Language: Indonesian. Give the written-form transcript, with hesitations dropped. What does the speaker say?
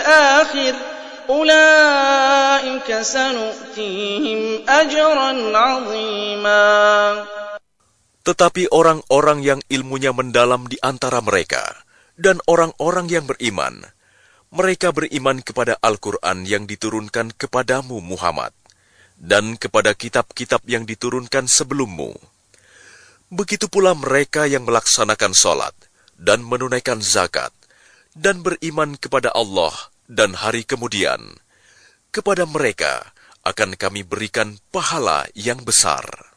الآخر أولئك سنؤتيهم أجرا عظيما. Tetapi orang-orang yang ilmunya mendalam di antara mereka dan orang-orang yang beriman, mereka beriman kepada Al-Quran yang diturunkan kepadamu Muhammad dan kepada kitab-kitab yang diturunkan sebelummu. Begitu pula mereka yang melaksanakan sholat dan menunaikan zakat dan beriman kepada Allah dan hari kemudian. Kepada mereka akan kami berikan pahala yang besar.